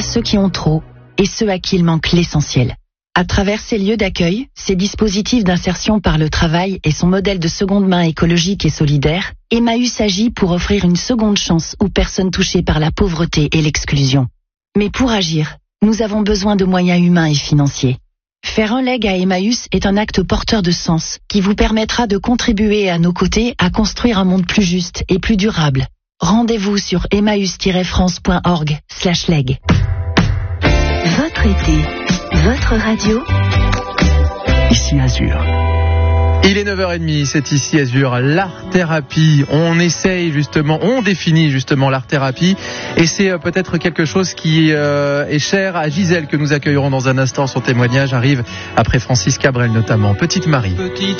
a ceux qui ont trop et ceux à qui il manque l'essentiel. À travers ces lieux d'accueil, ces dispositifs d'insertion par le travail et son modèle de seconde main écologique et solidaire, Emmaüs agit pour offrir une seconde chance aux personnes touchées par la pauvreté et l'exclusion. Mais pour agir, nous avons besoin de moyens humains et financiers. Faire un leg à Emmaüs est un acte porteur de sens qui vous permettra de contribuer à nos côtés à construire un monde plus juste et plus durable. Rendez-vous sur emmaüs-france.org/leg. Votre été, votre radio, ici Azur. Il est 9h30, c'est ici Azur, l'art-thérapie. On définit justement l'art-thérapie et c'est peut-être quelque chose qui est cher à Gisèle que nous accueillerons dans un instant. Son témoignage arrive après Francis Cabrel notamment. Petite Marie.